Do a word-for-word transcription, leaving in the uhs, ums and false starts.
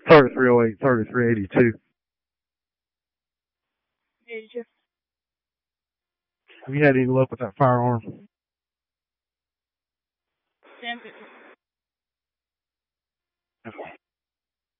thirty-three oh eight, thirty-three eighty-two. Did you? Have you had any luck with that firearm? Then